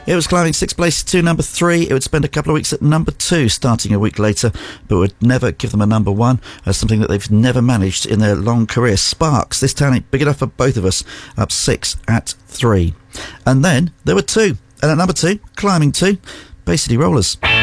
It was climbing 6 places to number 3. It would spend a couple of weeks at number 2, starting a week later, but would never give them a number 1, something that they've never managed in their long career. Sparks, This Town Ain't Big Enough for Both of Us, up 6 at 3. And then there were 2. And at number 2, climbing 2, Bay City Rollers.